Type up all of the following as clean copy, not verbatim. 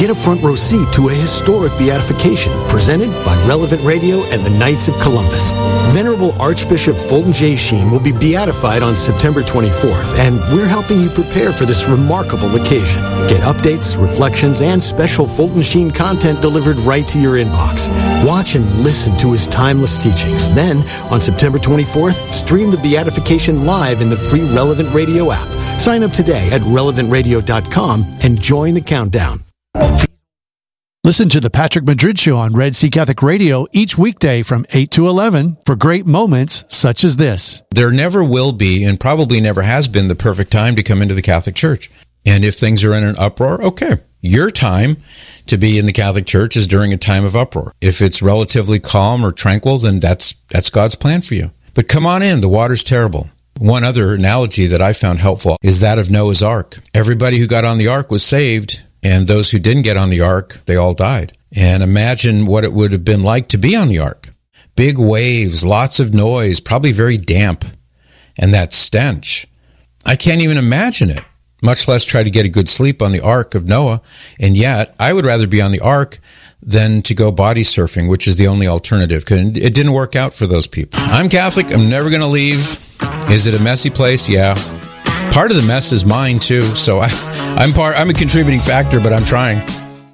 Get a front row seat to a historic beatification presented by Relevant Radio and the Knights of Columbus. Venerable Archbishop Fulton J. Sheen will be beatified on September 24th, and we're helping you prepare for this remarkable occasion. Get updates, reflections, and special Fulton Sheen content delivered right to your inbox. Watch and listen to his timeless teachings. Then, on September 24th, stream the beatification live in the free Relevant Radio app. Sign up today at relevantradio.com and join the countdown. Listen to the Patrick Madrid Show on Red Sea Catholic Radio each weekday from 8 to 11 for great moments such as this. There never will be, and probably never has been, the perfect time to come into the Catholic Church. And if things are in an uproar, okay. Your time to be in the Catholic Church is during a time of uproar. If it's relatively calm or tranquil, then that's God's plan for you. But come on in, the water's terrible. One other analogy that I found helpful is that of Noah's Ark. Everybody who got on the ark was saved, and those who didn't get on the ark, they all died. And imagine what it would have been like to be on the ark. Big waves, lots of noise, probably very damp, and that stench. I can't even imagine it, much less try to get a good sleep on the ark of Noah. And yet, I would rather be on the ark than to go body surfing, which is the only alternative, because it didn't work out for those people. I'm Catholic. I'm never going to leave. Is it a messy place? Yeah. Part of the mess is mine, too, so I'm a contributing factor, but I'm trying.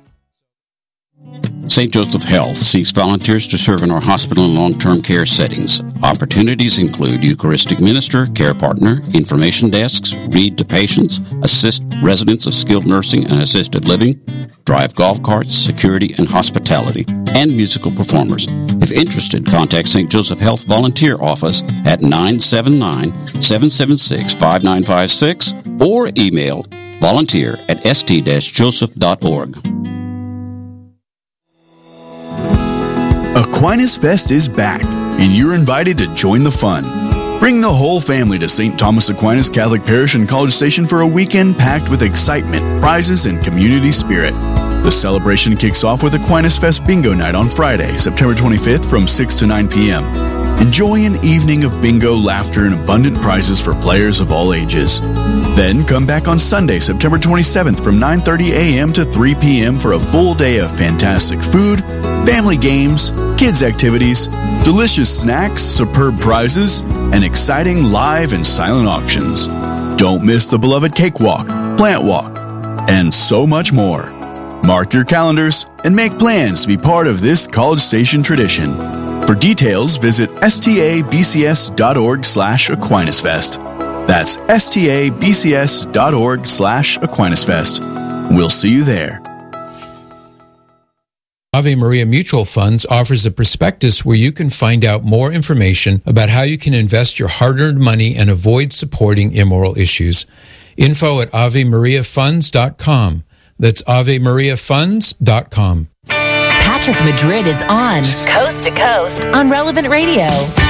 St. Joseph Health seeks volunteers to serve in our hospital and long-term care settings. Opportunities include Eucharistic minister, care partner, information desks, read to patients, assist residents of skilled nursing and assisted living, drive golf carts, security and hospitality, and musical performers. If interested, contact St. Joseph Health Volunteer Office at 979-776-5956 or email volunteer@st-joseph.org. Aquinas Fest is back, and you're invited to join the fun. Bring the whole family to St. Thomas Aquinas Catholic Parish in College Station for a weekend packed with excitement, prizes, and community spirit. The celebration kicks off with Aquinas Fest Bingo Night on Friday, September 25th from 6 to 9 p.m. Enjoy an evening of bingo, laughter, and abundant prizes for players of all ages. Then come back on Sunday, September 27th from 9:30 a.m. to 3 p.m. for a full day of fantastic food, family games, kids' activities, delicious snacks, superb prizes, and exciting live and silent auctions. Don't miss the beloved cakewalk, plant walk, and so much more. Mark your calendars and make plans to be part of this College Station tradition. For details, visit stabcs.org/AquinasFest. That's stabcs.org/AquinasFest. We'll see you there. Ave Maria Mutual Funds offers a prospectus where you can find out more information about how you can invest your hard-earned money and avoid supporting immoral issues. Info at AveMariaFunds.com. That's AveMariaFunds.com. Patrick Madrid is on Coast to Coast on Relevant Radio.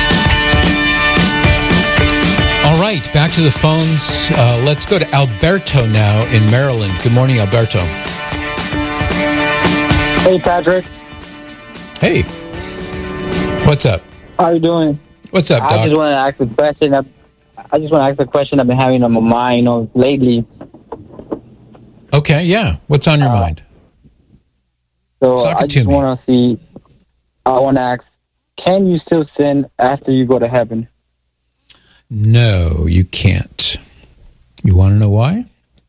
All right, back to the phones. Let's go to Alberto now in Maryland. Good morning, Alberto. Hey, Patrick. Hey. What's up? How are you doing? What's up, Doc? I just want to ask a question. I've been having on my mind, lately. Okay, yeah. What's on your mind? So I just want to ask, can you still sin after you go to heaven? No, you can't. You want to know why?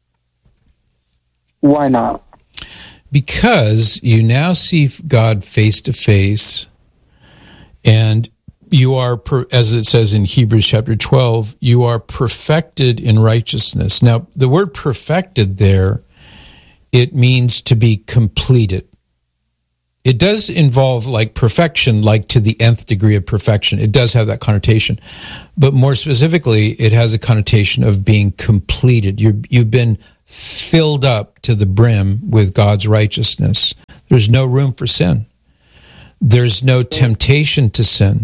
Why not? Because you now see God face to face, and you are, as it says in Hebrews chapter 12, you are perfected in righteousness. Now, the word perfected there, it means to be completed. It does involve like perfection, like to the nth degree of perfection. It does have that connotation. But more specifically, it has a connotation of being completed. You've been filled up to the brim with God's righteousness. There's no room for sin. There's no temptation to sin.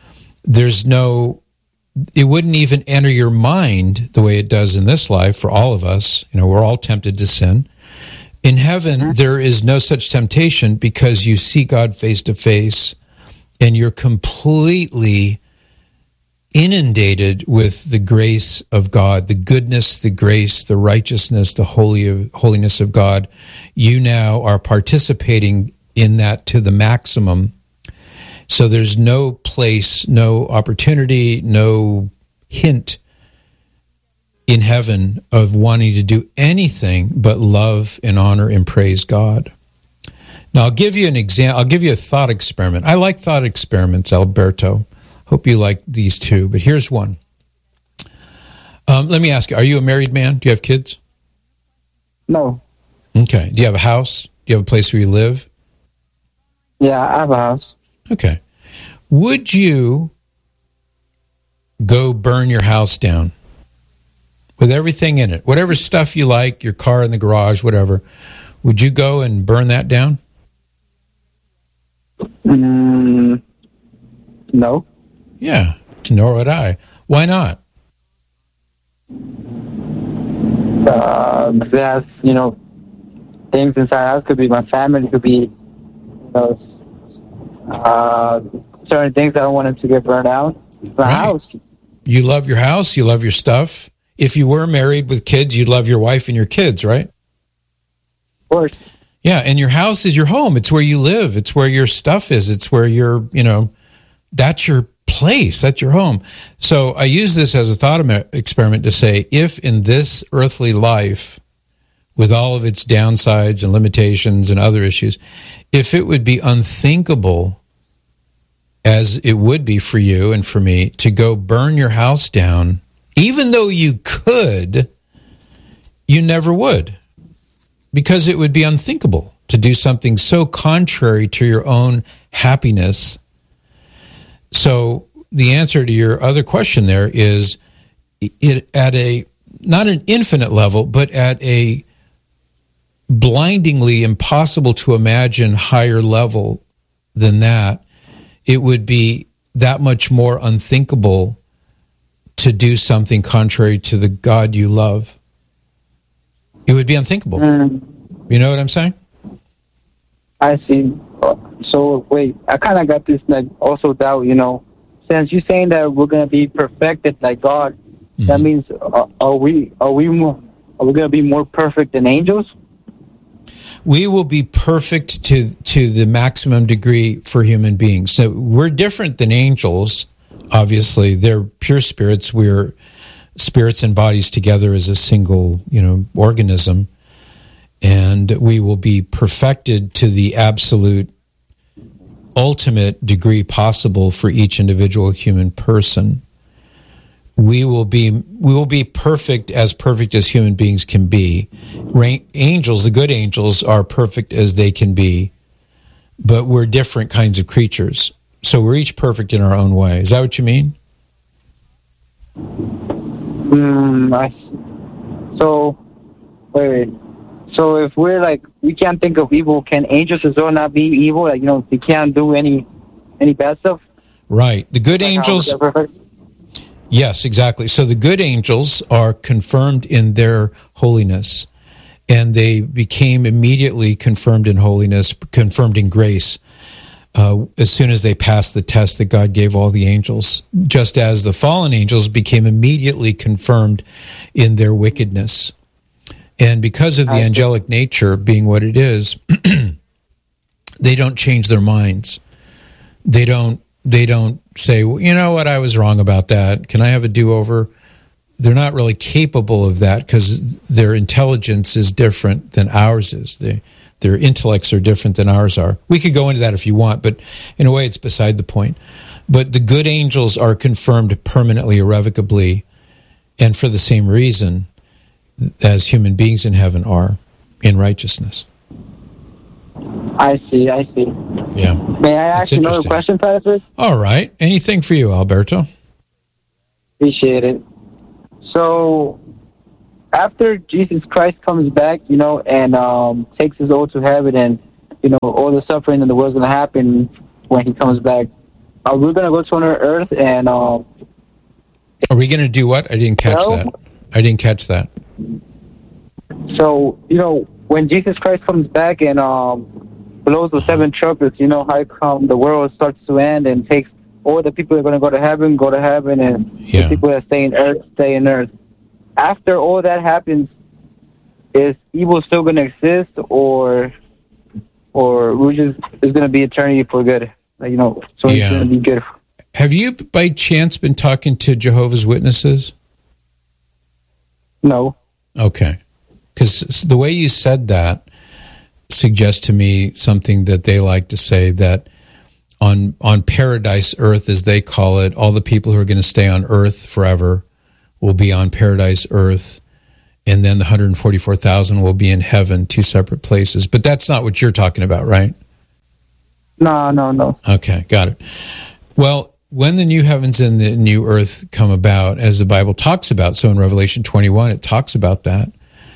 It wouldn't even enter your mind the way it does in this life for all of us. We're all tempted to sin. In heaven, there is no such temptation because you see God face to face and you're completely inundated with the grace of God, the goodness, the grace, the righteousness, the holiness of God. You now are participating in that to the maximum. So there's no place, no opportunity, no hint in heaven of wanting to do anything but love and honor and praise God. Now, I'll give you an example. I'll give you a thought experiment. I like thought experiments, Alberto. Hope you like these too, but here's one. Let me ask you, are you a married man? Do you have kids? No. Okay. Do you have a house? Do you have a place where you live? Yeah, I have a house. Okay. Would you go burn your house down with everything in it? Whatever stuff you like, your car in the garage, whatever. Would you go and burn that down? No. Yeah, nor would I. Why not? Because, things inside the house. Could be my family, could be, certain things I don't want them to get burned out. It's my house. You love your house, you love your stuff. If you were married with kids, you'd love your wife and your kids, right? Of course. Yeah, and your house is your home. It's where you live. It's where your stuff is. It's where you're, that's your place. That's your home. So I use this as a thought experiment to say, if in this earthly life, with all of its downsides and limitations and other issues, if it would be unthinkable, as it would be for you and for me, to go burn your house down, even though you could, you never would. Because it would be unthinkable to do something so contrary to your own happiness. So the answer to your other question there is, it at a, not an infinite level, but at a blindingly impossible to imagine higher level than that, it would be that much more unthinkable to do something contrary to the God you love. It would be unthinkable. You know what I'm saying? I see. So, wait, I kind of got this also doubt, since you're saying that we're going to be perfected like God, that means are we going to be more perfect than angels? We will be perfect to the maximum degree for human beings. So we're different than angels. Obviously, they're pure spirits. We're spirits and bodies together as a single, organism. And we will be perfected to the absolute ultimate degree possible for each individual human person. We will be perfect as human beings can be. Angels, the good angels, are perfect as they can be, but we're different kinds of creatures. So we're each perfect in our own way. Is that what you mean? So, wait. So if we're we can't think of evil, can angels as well not be evil? They can't do any bad stuff? Right. The good angels... Yes, exactly. So the good angels are confirmed in their holiness, and they became immediately confirmed in holiness, confirmed in grace, as soon as they passed the test that God gave all the angels, just as the fallen angels became immediately confirmed in their wickedness. And because of the angelic nature being what it is, they don't change their minds. They don't say, well, you know what, I was wrong about that. Can I have a do-over? They're not really capable of that because their intelligence is different than ours is. Their intellects are different than ours are. We could go into that if you want, but in a way it's beside the point. But the good angels are confirmed permanently, irrevocably, and for the same reason as human beings in heaven are, in righteousness. I see. Yeah. May I ask another question, Pastor? All right. Anything for you, Alberto? Appreciate it. So, after Jesus Christ comes back, and takes us all to heaven, and, all the suffering in the world is going to happen when he comes back, are we going to go to another earth and... are we going to do what? I didn't catch that. So, when Jesus Christ comes back and blows the seven trumpets, how come the world starts to end and takes all the people that are going to go to heaven, and the people that stay in earth. After all that happens, is evil still going to exist, or we're just it's going to be eternity for good? Like, so it's going to be good. Have you, by chance, been talking to Jehovah's Witnesses? No. Okay. Because the way you said that suggests to me something that they like to say, that on Paradise Earth, as they call it, all the people who are going to stay on Earth forever will be on Paradise Earth, and then the 144,000 will be in heaven, two separate places. But that's not what you're talking about, right? No. Okay, got it. Well, when the new heavens and the new earth come about, as the Bible talks about, so in Revelation 21, it talks about that,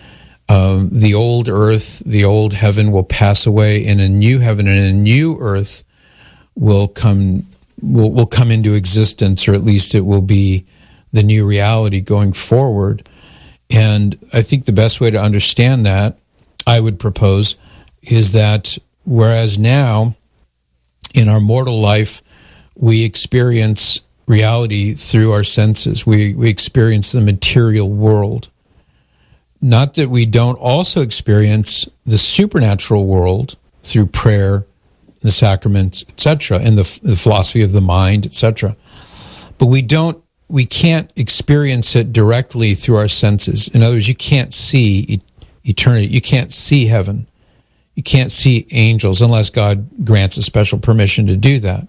the old earth, the old heaven will pass away, and a new heaven and a new earth will come into existence, or at least it will be the new reality going forward. And I think the best way to understand that, I would propose, is that whereas now in our mortal life we experience reality through our senses, we experience the material world. Not that we don't also experience the supernatural world through prayer, the sacraments, etc., and the philosophy of the mind, etc. But we can't experience it directly through our senses. In other words, you can't see eternity. You can't see heaven. You can't see angels unless God grants a special permission to do that.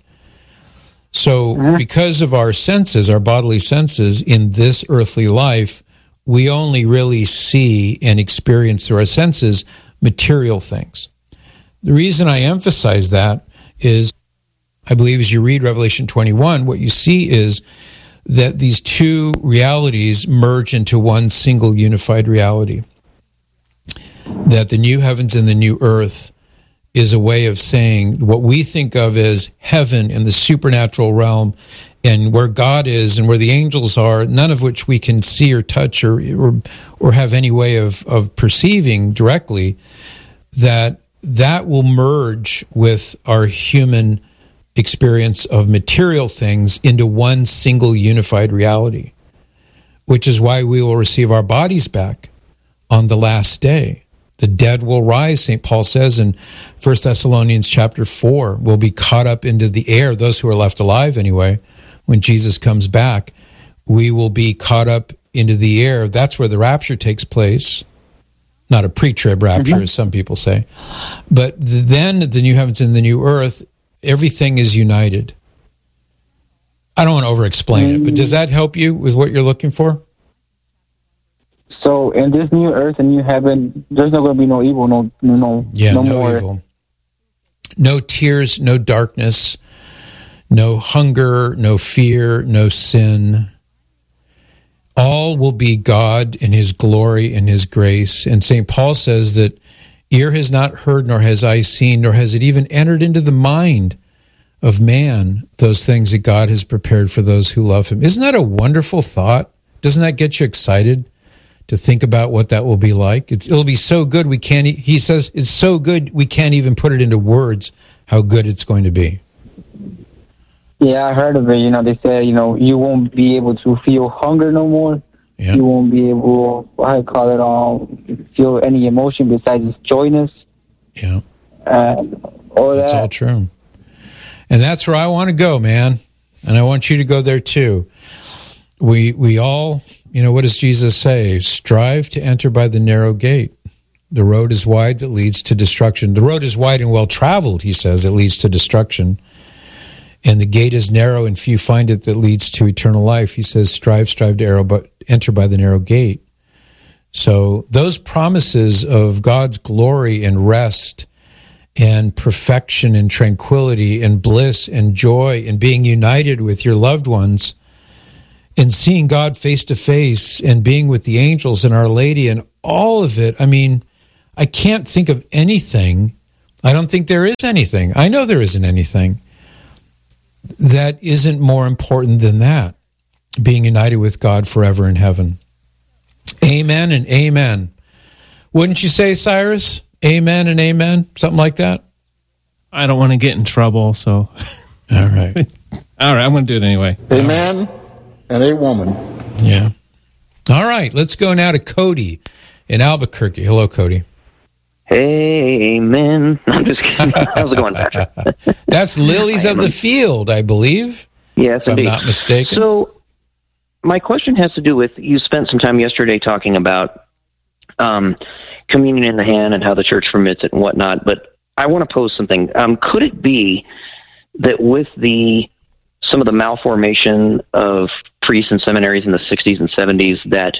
So because of our senses, our bodily senses in this earthly life, we only really see and experience through our senses material things. The reason I emphasize that is, I believe as you read Revelation 21, what you see is that these two realities merge into one single unified reality. That the new heavens and the new earth is a way of saying what we think of as heaven in the supernatural realm, and where God is and where the angels are, none of which we can see or touch or have any way of perceiving directly, that will merge with our human experience of material things into one single unified reality, which is why we will receive our bodies back on the last day. The dead will rise, St. Paul says in 1 Thessalonians chapter 4, will be caught up into the air, those who are left alive anyway. When Jesus comes back, we will be caught up into the air. That's where the rapture takes place. Not a pre-trib rapture, as some people say. But then the new heavens and the new earth, everything is united. I don't want to over-explain it, but does that help you with what you're looking for? So in this new earth and new heaven, there's not going to be no evil, no more evil. No tears, no darkness, no hunger, no fear, no sin. All will be God in his glory and his grace. And St. Paul says that ear has not heard, nor has eye seen, nor has it even entered into the mind of man, those things that God has prepared for those who love him. Isn't that a wonderful thought? Doesn't that get you excited to think about what that will be like? It'll be so good he says it's so good we can't even put it into words how good it's going to be. Yeah, I heard of it. They say, you won't be able to feel hunger no more. Yeah. You won't be able, feel any emotion besides just joyness. Yeah. That's all true. And that's where I want to go, man. And I want you to go there too. We all, what does Jesus say? Strive to enter by the narrow gate. The road is wide that leads to destruction. The road is wide and well traveled, he says, that leads to destruction. And the gate is narrow and few find it that leads to eternal life. He says, strive to enter by the narrow gate. So those promises of God's glory and rest and perfection and tranquility and bliss and joy and being united with your loved ones and seeing God face to face and being with the angels and Our Lady and all of it. I mean, I can't think of anything. I don't think there is anything. I know there isn't anything that isn't more important than that, being united with God forever in heaven. Amen and amen. Wouldn't you say, Cyrus? Amen and amen? Something like that? I don't want to get in trouble, so... All right. All right, I'm going to do it anyway. A man and a woman. Yeah. All right, let's go now to Cody in Albuquerque. Hello, Cody. Amen. I'm just kidding. How's it going, Patrick? That's Lilies of the Field, I believe. Yes, if indeed. I'm not mistaken. So, my question has to do with, you spent some time yesterday talking about communion in the hand and how the church permits it and whatnot, but I want to pose something. Could it be that with some of the malformation of priests and seminaries in the 60s and 70s, that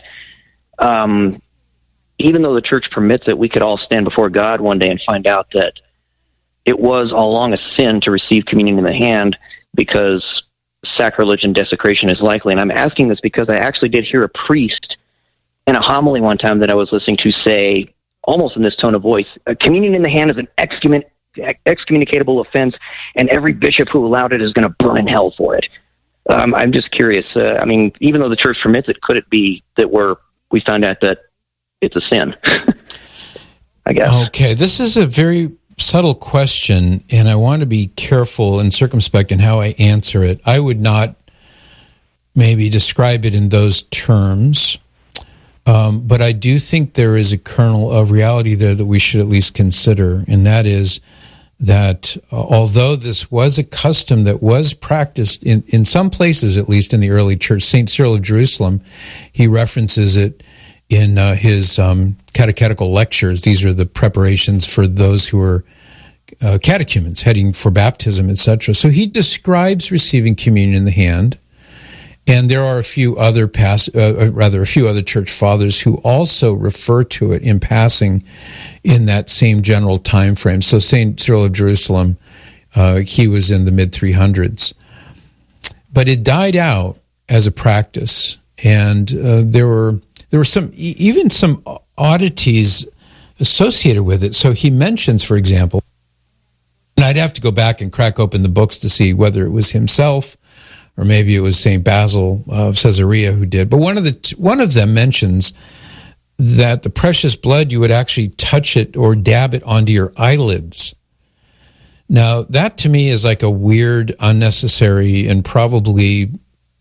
even though the church permits it, we could all stand before God one day and find out that it was all along a sin to receive communion in the hand because sacrilege and desecration is likely? And I'm asking this because I actually did hear a priest in a homily one time that I was listening to say, almost in this tone of voice, communion in the hand is an excommunicatable offense, and every bishop who allowed it is going to burn in hell for it. I'm just curious. I mean, even though the church permits it, could it be that we found out that it's a sin? I guess. Okay, this is a very subtle question, and I want to be careful and circumspect in how I answer it. I would not maybe describe it in those terms, but I do think there is a kernel of reality there that we should at least consider, and that is that although this was a custom that was practiced in some places, at least in the early church, St. Cyril of Jerusalem, he references it in his catechetical lectures. These are the preparations for those who are catechumens heading for baptism, etc. So he describes receiving communion in the hand, and there are a few other church fathers who also refer to it in passing in that same general time frame. So St. Cyril of Jerusalem, he was in the mid-300s. But it died out as a practice, and there were some oddities associated with it. So he mentions, for example, and I'd have to go back and crack open the books to see whether it was himself or maybe it was St. Basil of Caesarea who did. But one of them mentions that the precious blood, you would actually touch it or dab it onto your eyelids. Now, that to me is like a weird, unnecessary, and probably,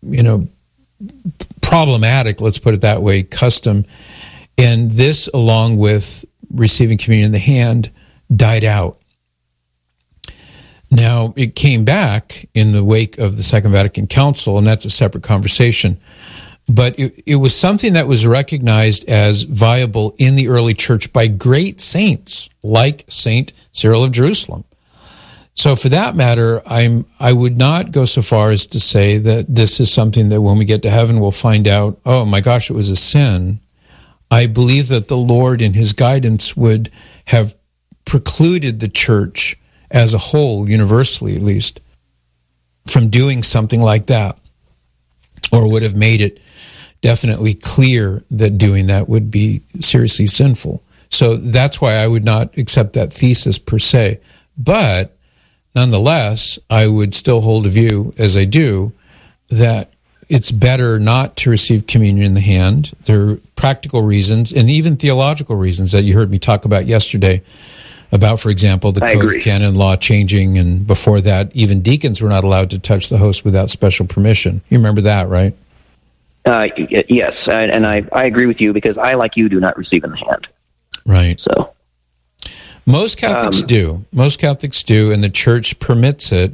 problematic, let's put it that way, custom. And this, along with receiving communion in the hand, died out. Now, it came back in the wake of the Second Vatican Council, and that's a separate conversation. But it was something that was recognized as viable in the early church by great saints like St. Cyril of Jerusalem. So for that matter, I would not go so far as to say that this is something that when we get to heaven we'll find out, oh my gosh, it was a sin. I believe that the Lord in his guidance would have precluded the church as a whole, universally at least, from doing something like that, or would have made it definitely clear that doing that would be seriously sinful. So that's why I would not accept that thesis per se. But nonetheless, I would still hold a view, as I do, that it's better not to receive communion in the hand. There are practical reasons and even theological reasons that you heard me talk about yesterday about, for example, the Code of Canon Law changing, and before that, even deacons were not allowed to touch the host without special permission. You remember that, right? Yes, and I agree with you because I, like you, do not receive in the hand. Right. So most Catholics do. Most Catholics do, and the church permits it.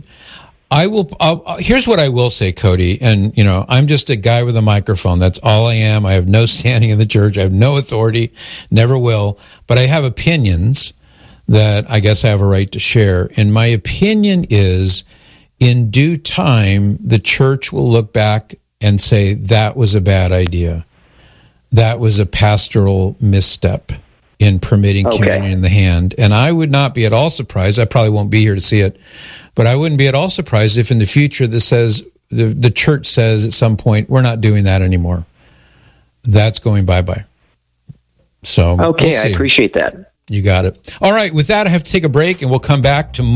Here's what I will say, Cody, and I'm just a guy with a microphone. That's all I am. I have no standing in the church. I have no authority, never will. But I have opinions that I guess I have a right to share. And my opinion is, in due time, the church will look back and say, that was a bad idea. That was a pastoral misstep in permitting communion in the hand. And I would not be at all surprised. I probably won't be here to see it, but I wouldn't be at all surprised if in the future this says, the church says at some point, we're not doing that anymore. That's going bye-bye. So okay, we'll see. I appreciate that. You got it. All right, with that, I have to take a break, and we'll come back to